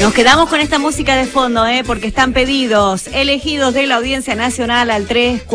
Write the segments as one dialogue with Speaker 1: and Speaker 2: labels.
Speaker 1: Nos quedamos con esta música de fondo, porque están pedidos, elegidos de la Audiencia Nacional al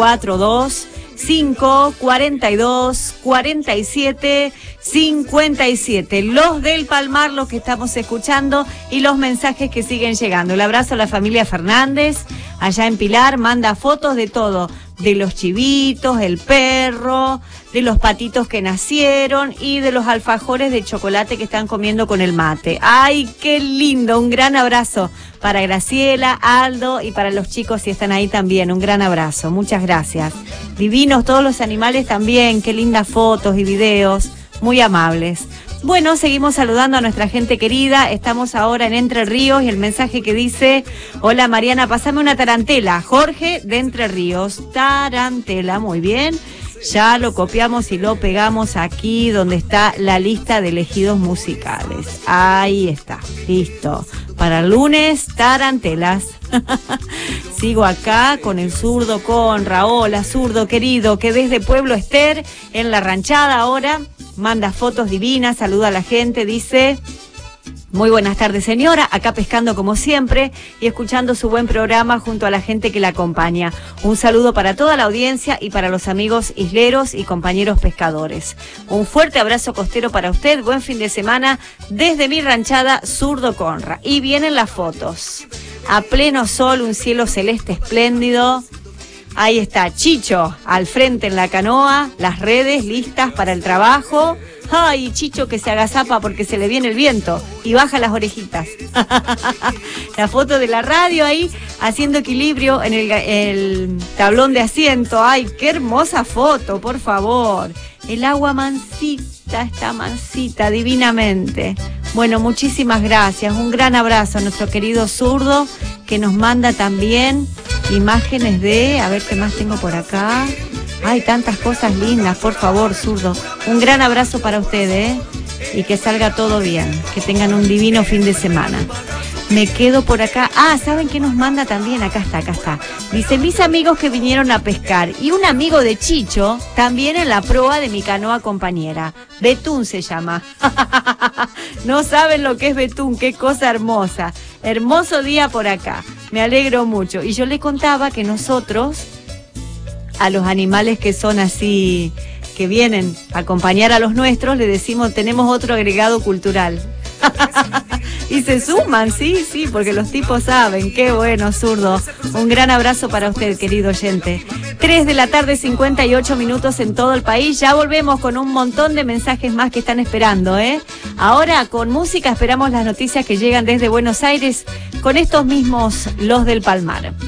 Speaker 1: 342-542-47-57. Los del Palmar, los que estamos escuchando y los mensajes que siguen llegando. El abrazo a la familia Fernández, allá en Pilar, manda fotos de todo. De los chivitos, el perro, de los patitos que nacieron y de los alfajores de chocolate que están comiendo con el mate. ¡Ay, qué lindo! Un gran abrazo para Graciela, Aldo y para los chicos si están ahí también. Un gran abrazo. Muchas gracias. Divinos todos los animales también. Qué lindas fotos y videos. Muy amables. Bueno, seguimos saludando a nuestra gente querida. Estamos ahora en Entre Ríos y el mensaje que dice: hola Mariana, pasame una tarantela. Jorge de Entre Ríos. Tarantela, muy bien. Ya lo copiamos y lo pegamos aquí donde está la lista de elegidos musicales. Ahí está, listo. Para el lunes, tarantelas. Sigo acá con el zurdo, con Raúl, zurdo querido, que desde Pueblo Ester, en la ranchada ahora, manda fotos divinas, saluda a la gente, dice: muy buenas tardes señora, acá pescando como siempre y escuchando su buen programa junto a la gente que la acompaña. Un saludo para toda la audiencia y para los amigos isleros y compañeros pescadores. Un fuerte abrazo costero para usted, buen fin de semana desde mi ranchada Zurdo Conra. Y vienen las fotos. A pleno sol, un cielo celeste espléndido. Ahí está Chicho al frente en la canoa, las redes listas para el trabajo. Ay, Chicho que se agazapa porque se le viene el viento y baja las orejitas. La foto de la radio ahí haciendo equilibrio en el tablón de asiento. Ay, qué hermosa foto, por favor. El agua mansita, está mansita divinamente. Bueno, muchísimas gracias. Un gran abrazo a nuestro querido zurdo que nos manda también imágenes de... A ver qué más tengo por acá. Hay tantas cosas lindas, por favor, zurdo. Un gran abrazo para ustedes, y que salga todo bien. Que tengan un divino fin de semana. Me quedo por acá. Ah, ¿saben qué nos manda también? Acá está. Dice: mis amigos que vinieron a pescar y un amigo de Chicho también en la proa de mi canoa compañera. Betún se llama. No saben lo que es Betún, qué cosa hermosa. Hermoso día por acá. Me alegro mucho. Y yo le contaba que nosotros, a los animales que son así, que vienen a acompañar a los nuestros, le decimos: tenemos otro agregado cultural. Y se suman, sí, porque los tipos saben. Qué bueno, zurdo. Un gran abrazo para usted, querido oyente. 3:58 p.m. en todo el país. Ya volvemos con un montón de mensajes más que están esperando, Ahora, con música, esperamos las noticias que llegan desde Buenos Aires con estos mismos, los del Palmar.